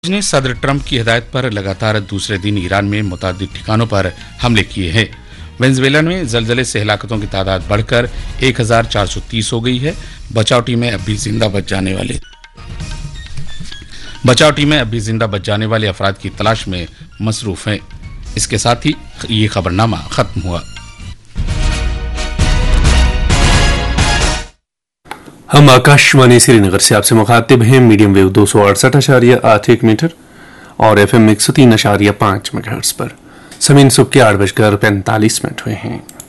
ने सदर ट्रंप की हिदायत पर लगातार दूसरे दिन ईरान में मुतादिद ठिकानों पर हमले किए हैं। वेनेजुएला में जलजले से हलाकतों की तादाद बढ़कर 1430 हो गई है। बचाव टीमें अब भी जिंदा बच जाने वाले अफराद की तलाश में मसरूफ हैं। इसके साथ ही ये खबरनामा खत्म हुआ। हम आकाशवाणी श्रीनगर से आपसे मुखातिब हैं। मीडियम वेव 268.81 मीटर और FM 103.5 मेगाहर्ट्ज पर। समय सुबह के 8:45 हुए हैं।